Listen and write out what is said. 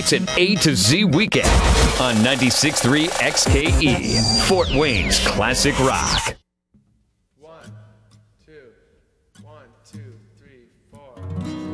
It's an A to Z weekend on 96.3 XKE, Fort Wayne's classic rock. 1, 2, 1, 2.